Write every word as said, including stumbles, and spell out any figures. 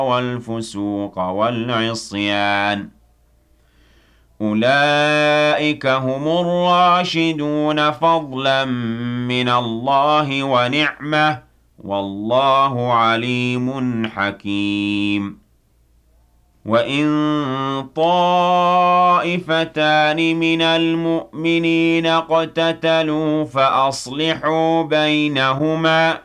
وَالْفُسُوقَ وَالْعِصْيَانَ ۚ أُولَٰئِكَ هُمُ الرَّاشِدُونَ فَضْلًا مِّنَ اللَّهِ وَنِعْمَةً ۚ وَاللَّهُ عَلِيمٌ حَكِيمٌ. وَإِن طَائِفَتَانِ مِنَ الْمُؤْمِنِينَ اقْتَتَلُوا فَأَصْلِحُوا بَيْنَهُمَا ۖ